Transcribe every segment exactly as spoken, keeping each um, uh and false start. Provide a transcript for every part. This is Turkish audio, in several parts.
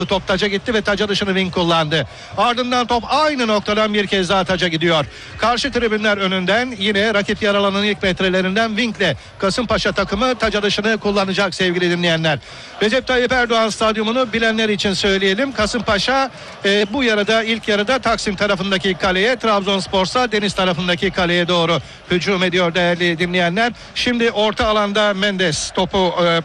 Top taca gitti ve taca dışını Wing kullandı. Ardından top aynı noktadan bir kez daha taca gidiyor. Karşı tribünler önünden yine rakip yaralananın ilk metrelerinden Wing'le Kasımpaşa takımı taca dışını kullanacak sevgili dinleyenler. Recep Tayyip Erdoğan Stadyumunu bilenler için söyleyelim. Kasımpaşa e, bu yarıda ilk yarıda Taksim tarafındaki kaleye, Trabzonspor'sa Deniz tarafındaki kaleye doğru hücum ediyor değerli dinleyenler. Şimdi orta alanda Mendes topu e,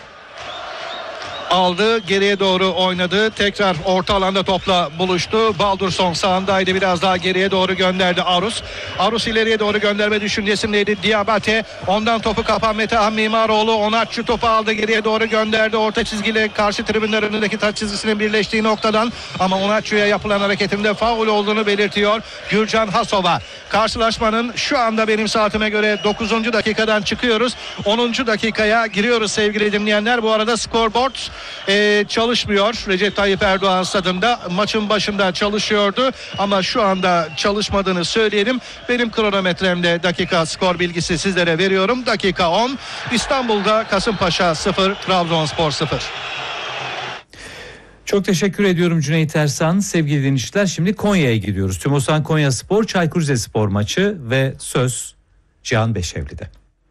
aldı, geriye doğru oynadı, tekrar orta alanda topla buluştu. Baldursson sağındaydı, biraz daha geriye doğru gönderdi Arus. Arus ileriye doğru gönderme düşüncesindeydi. Diabate ondan topu kapan Metehan Mimaroğlu, Onatçı topu aldı, geriye doğru gönderdi. Orta çizgiyle karşı tribünler önündeki taç çizgisinin birleştiği noktadan, ama Onatçı'ya yapılan hareketinde faul olduğunu belirtiyor Gürcan Hasova. Karşılaşmanın şu anda benim saatime göre dokuzuncu dakikadan çıkıyoruz. onuncu dakikaya giriyoruz sevgili dinleyenler. Bu arada scoreboard Ee, çalışmıyor. Recep Tayyip Erdoğan stadında maçın başında çalışıyordu ama şu anda çalışmadığını söyleyelim. Benim kronometremde dakika skor bilgisi sizlere veriyorum. Dakika on. İstanbul'da Kasımpaşa sıfır, Trabzonspor sıfır. Çok teşekkür ediyorum Cüneyt Ersan. Sevgili dinleyiciler, şimdi Konya'ya gidiyoruz. Tümosan Konyaspor Çaykur Rizespor maçı ve söz Cihan Beşevli'de.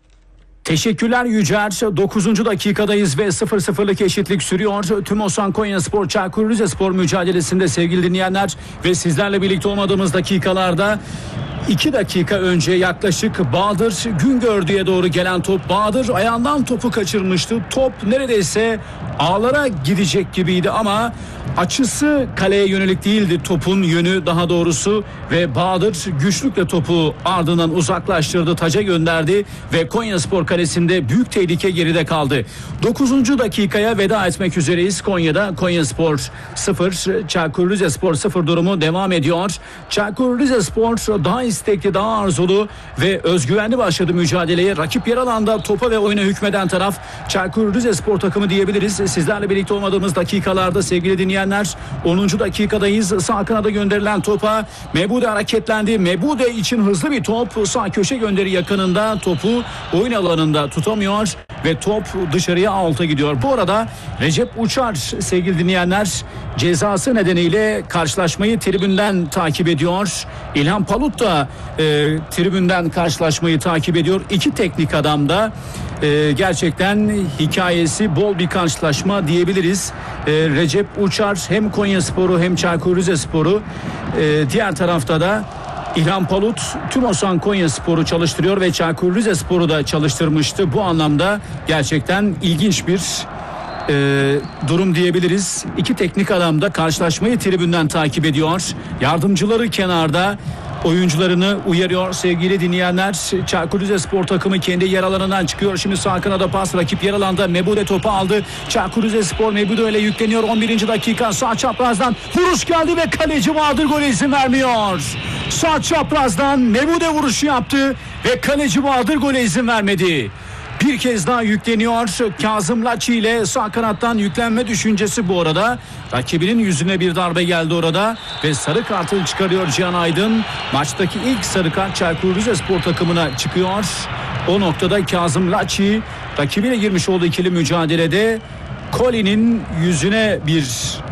Teşekkürler Yücer. dokuzuncu dakikadayız ve sıfır sıfırlık eşitlik sürüyor. Tümosan Konyaspor Çaykur Rizespor mücadelesinde sevgili dinleyenler ve sizlerle birlikte olmadığımız dakikalarda iki dakika önce yaklaşık Bahadır Güngördü'ye doğru gelen top, Bahadır ayağından topu kaçırmıştı. Top neredeyse ağlara gidecek gibiydi ama açısı kaleye yönelik değildi, topun yönü daha doğrusu, ve Bahadır güçlükle topu ardından uzaklaştırdı, taca gönderdi ve Konyaspor kalesinde büyük tehlike geride kaldı. dokuzuncu dakikaya veda etmek üzereyiz. Konya'da Konyaspor sıfır, Çaykur Rizespor sıfır durumu devam ediyor. Çaykur Rizespor daha istekli, daha arzulu ve özgüvenli başladı mücadeleye. Rakip yer alanda topa ve oyuna hükmeden taraf Çaykur Rizespor takımı diyebiliriz. Sizlerle birlikte olmadığımız dakikalarda sevgili dinleyenler, onuncu dakikadayız. Sağ kanada gönderilen topa Mebude hareketlendi. Mebude için hızlı bir top. Sağ köşe gönderi yakınında, topu oyun alanında tutamıyor ve top dışarıya alta gidiyor. Bu arada Recep Uçar sevgili dinleyenler cezası nedeniyle karşılaşmayı tribünden takip ediyor. İlhan Palut da e, tribünden karşılaşmayı takip ediyor. İki teknik adam da e, gerçekten hikayesi bol bir karşılaşma diyebiliriz. E, Recep Uçar hem Konyaspor'u hem Çaykur Rizespor'u, e, diğer tarafta da İlhan Palut Tümosan Konyaspor'u çalıştırıyor ve Çaykur Rizespor'u da çalıştırmıştı. Bu anlamda gerçekten ilginç bir e, durum diyebiliriz. İki teknik adam da karşılaşmayı tribünden takip ediyor. Yardımcıları kenarda oyuncularını uyarıyor sevgili dinleyenler. Çaykur Rizespor takımı kendi yer alanından çıkıyor. Şimdi sağ kanada pas, rakip yer alanda Mebude topu aldı. Çaykur Rizespor Mebude ile yükleniyor. on birinci dakika sağ çaprazdan vuruş geldi ve kaleci Bahadır gole izin vermiyor. Sağ çaprazdan Mebude vuruşu yaptı ve kaleci Bahadır gole izin vermedi. Bir kez daha yükleniyor. Kazım Laçi ile sağ kanattan yüklenme düşüncesi bu arada. Rakibinin yüzüne bir darbe geldi orada ve sarı kartı çıkarıyor Cihan Aydın. Maçtaki ilk sarı kart Çaykur Rizespor takımına çıkıyor. O noktada Kazım Laçi rakibiyle girmiş olduğu ikili mücadelede Koli'nin yüzüne bir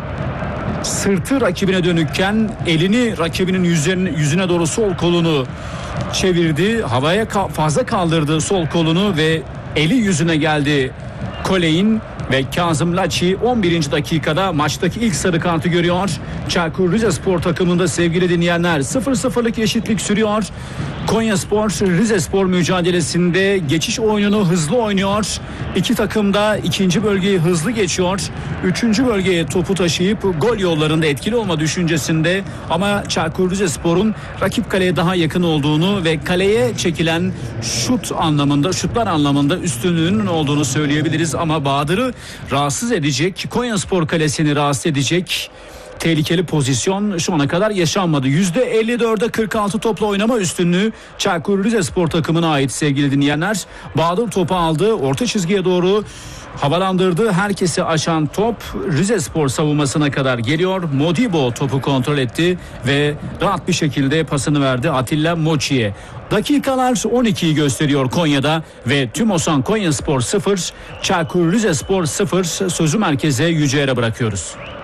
sırtı rakibine dönükken elini rakibinin yüzüne, yüzüne doğru sol kolunu çevirdi. Havaya ka- fazla kaldırdı sol kolunu ve eli yüzüne geldi Koley'in ve Kazım Laçi on birinci dakikada maçtaki ilk sarı kartı görüyor. Çaykur Rizespor takımında sevgili dinleyenler sıfır sıfırlık eşitlik sürüyor. Konyaspor Rizespor mücadelesinde geçiş oyununu hızlı oynuyor. İki takım da ikinci bölgeyi hızlı geçiyor. Üçüncü bölgeye topu taşıyıp gol yollarında etkili olma düşüncesinde, ama Çaykur Rizespor'un rakip kaleye daha yakın olduğunu ve kaleye çekilen şut anlamında, şutlar anlamında üstünlüğünün olduğunu söyleyebiliriz. Ama Bahadır'ı rahatsız edecek, Konyaspor kalesini rahatsız edecek tehlikeli pozisyon şu ana kadar yaşanmadı. yüzde elli dörde kırk altı topla oynama üstünlüğü Çaykur Rizespor takımına ait sevgili dinleyenler. Bahadır topu aldı, orta çizgiye doğru havalandırdı. Herkesi aşan top Rizespor savunmasına kadar geliyor. Modibo topu kontrol etti ve rahat bir şekilde pasını verdi Atilla Mochi'ye. Dakikalar on ikiyi gösteriyor Konya'da ve Tümosan Konyaspor sıfır, Çaykur Rizespor sıfır. Sözü merkeze Yüce'ye bırakıyoruz.